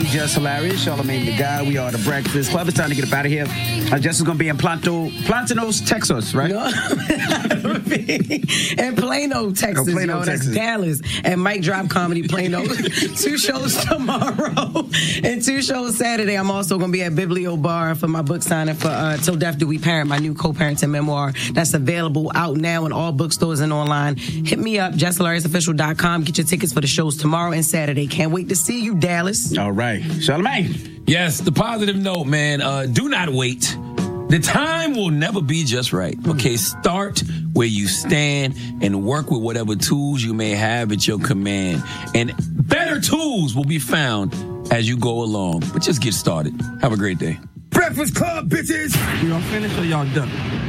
Just Hilarious, Charlamagne the Guy. We are the Breakfast Club. It's time to get up out of here. Jess is going to be in Plantanos, Texas, right? No. In Plano, Texas. Plano, Texas. That's Dallas. And Mike Drop Comedy Plano. 2 shows tomorrow and 2 shows Saturday. I'm also going to be at Biblio Bar for my book signing for Till Death Do We Parent, my new co-parenting memoir that's available out now in all bookstores and online. Hit me up, JessHilariousOfficial.com. Get your tickets for the shows tomorrow and Saturday. Can't wait to see you, Dallas. All right. Charlamagne. Yes, the positive note, man. Do not wait. The time will never be just right. Okay, start where you stand and work with whatever tools you may have at your command. And better tools will be found as you go along. But just get started. Have a great day. Breakfast Club, bitches! You all finished or y'all done?